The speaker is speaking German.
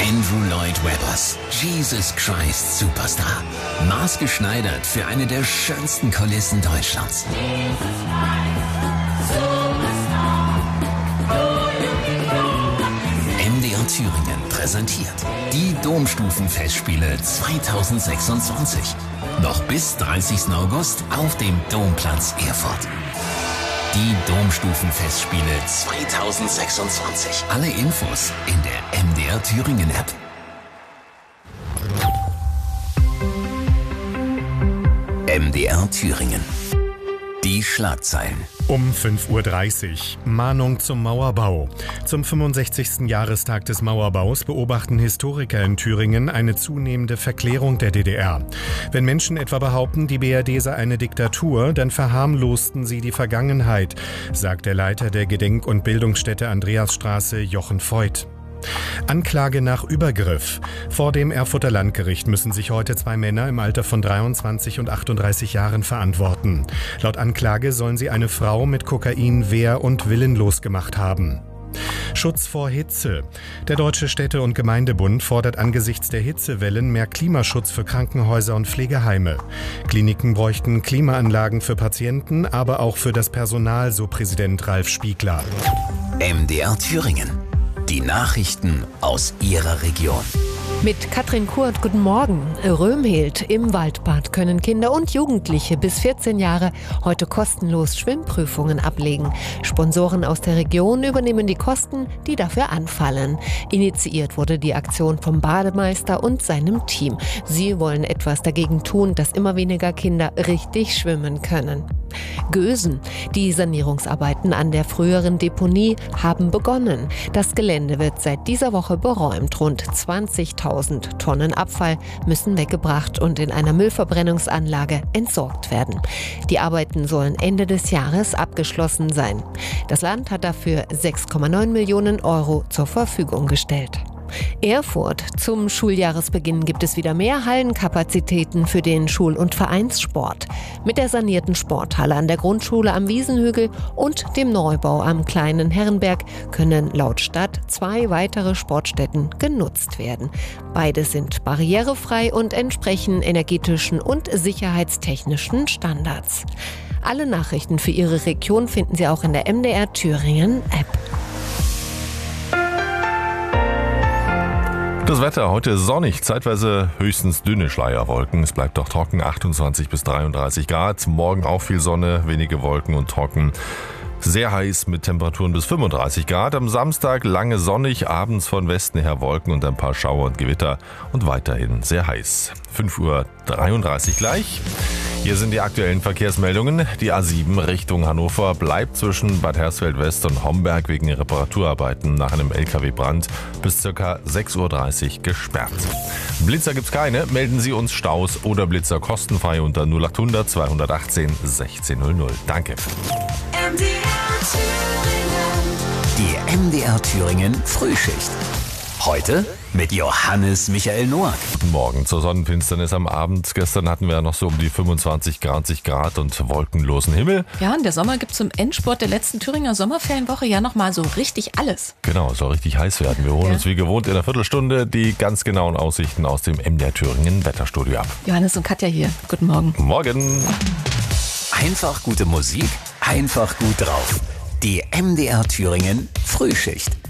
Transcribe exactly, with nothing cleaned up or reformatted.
Andrew Lloyd Webbers Jesus Christ Superstar. Maßgeschneidert für eine der schönsten Kulissen Deutschlands. M D R Thüringen präsentiert die Domstufenfestspiele zweitausendsechsundzwanzig. Noch bis dreißigsten August auf dem Domplatz Erfurt. Die Domstufenfestspiele zweitausendsechsundzwanzig. Alle Infos in der M D R Thüringen App. M D R Thüringen. Die Schlagzeilen. Um fünf Uhr dreißig. Mahnung zum Mauerbau. Zum fünfundsechzigsten Jahrestag des Mauerbaus beobachten Historiker in Thüringen eine zunehmende Verklärung der D D R. Wenn Menschen etwa behaupten, die B R D sei eine Diktatur, dann verharmlosten sie die Vergangenheit, sagt der Leiter der Gedenk- und Bildungsstätte Andreasstraße Jochen Voigt. Anklage nach Übergriff. Vor dem Erfurter Landgericht müssen sich heute zwei Männer im Alter von dreiundzwanzig und achtunddreißig Jahren verantworten. Laut Anklage sollen sie eine Frau mit Kokain wehr- und willenlos gemacht haben. Schutz vor Hitze. Der Deutsche Städte- und Gemeindebund fordert angesichts der Hitzewellen mehr Klimaschutz für Krankenhäuser und Pflegeheime. Kliniken bräuchten Klimaanlagen für Patienten, aber auch für das Personal, so Präsident Ralf Spiegler. M D R Thüringen. Die Nachrichten aus Ihrer Region. Mit Katrin Kurt, guten Morgen. Römhild. Im Waldbad können Kinder und Jugendliche bis vierzehn Jahre heute kostenlos Schwimmprüfungen ablegen. Sponsoren aus der Region übernehmen die Kosten, die dafür anfallen. Initiiert wurde die Aktion vom Bademeister und seinem Team. Sie wollen etwas dagegen tun, dass immer weniger Kinder richtig schwimmen können. Gösen. Die Sanierungsarbeiten an der früheren Deponie haben begonnen. Das Gelände wird seit dieser Woche beräumt. Rund zwanzigtausend Tonnen Abfall müssen weggebracht und in einer Müllverbrennungsanlage entsorgt werden. Die Arbeiten sollen Ende des Jahres abgeschlossen sein. Das Land hat dafür sechs Komma neun Millionen Euro zur Verfügung gestellt. Erfurt. Zum Schuljahresbeginn gibt es wieder mehr Hallenkapazitäten für den Schul- und Vereinssport. Mit der sanierten Sporthalle an der Grundschule am Wiesenhügel und dem Neubau am Kleinen Herrenberg können laut Stadt zwei weitere Sportstätten genutzt werden. Beide sind barrierefrei und entsprechen energetischen und sicherheitstechnischen Standards. Alle Nachrichten für Ihre Region finden Sie auch in der M D R Thüringen App. Das Wetter heute sonnig, zeitweise höchstens dünne Schleierwolken. Es bleibt doch trocken, achtundzwanzig bis dreiunddreißig Grad. Morgen auch viel Sonne, wenige Wolken und trocken. Sehr heiß mit Temperaturen bis fünfunddreißig Grad. Am Samstag lange sonnig, abends von Westen her Wolken und ein paar Schauer und Gewitter und weiterhin sehr heiß. fünf Uhr dreiunddreißig gleich. Hier sind die aktuellen Verkehrsmeldungen. Die A sieben Richtung Hannover bleibt zwischen Bad Hersfeld West und Homberg wegen Reparaturarbeiten nach einem L K W-Brand bis ca. sechs Uhr dreißig gesperrt. Blitzer gibt's keine. Melden Sie uns Staus oder Blitzer kostenfrei unter null achthundert zweihundertachtzehn sechzehn null null. Danke. Die M D R Thüringen Frühschicht. Heute mit Johannes Michael Noack. Guten Morgen zur Sonnenfinsternis am Abend. Gestern hatten wir ja noch so um die fünfundzwanzig, zwanzig Grad und wolkenlosen Himmel. Ja, und der Sommer gibt zum Endspurt der letzten Thüringer Sommerferienwoche ja nochmal so richtig alles. Genau, es soll richtig heiß werden. Wir holen ja. uns wie gewohnt in einer Viertelstunde die ganz genauen Aussichten aus dem M D R Thüringen Wetterstudio ab. Johannes und Katja hier. Guten Morgen. Morgen. Einfach gute Musik, einfach gut drauf. Die M D R Thüringen Frühschicht.